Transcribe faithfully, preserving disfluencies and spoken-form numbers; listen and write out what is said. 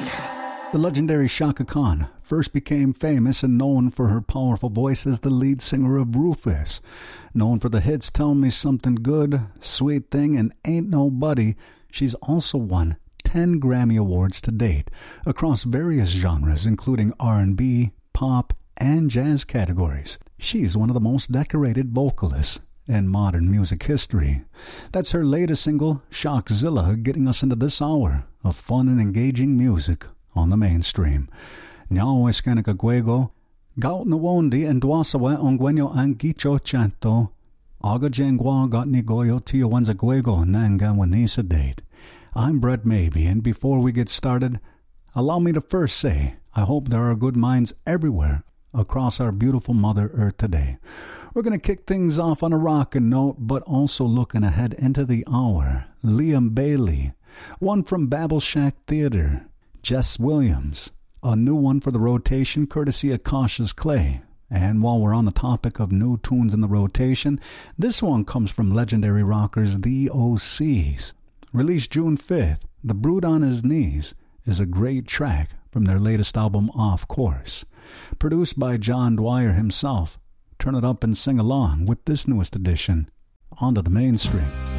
sound. The legendary Chaka Khan first became famous and known for her powerful voice as the lead singer of Rufus. Known for the hits Tell Me Something Good, Sweet Thing, and Ain't Nobody, she's also won ten Grammy Awards to date across various genres including R and B, pop, and jazz categories. She's one of the most decorated vocalists in modern music history. That's her latest single, Shockzilla, getting us into this hour of fun and engaging music on the mainstream. Nyao eskenika gwego, gaut nawondi and dwasawe ongwenyo angicho chanto, aga jengwa got ni goyo tio wanza gwego nanga wanisa date. I'm Brett Maybe, and before we get started, allow me to first say, I hope there are good minds everywhere across our beautiful Mother Earth today. We're going to kick things off on a rockin' note, but also looking ahead into the hour. Liam Bailey, one from Babel Shack Theater. Jess Williams, a new one for the rotation courtesy of Cautious Clay. And while we're on the topic of new tunes in the rotation, this one comes from legendary rockers The O Cs. Released June fifth, The Brood on His Knees is a great track from their latest album Off Course. Produced by John Dwyer himself. Turn it up and sing along with this newest edition onto the mainstream.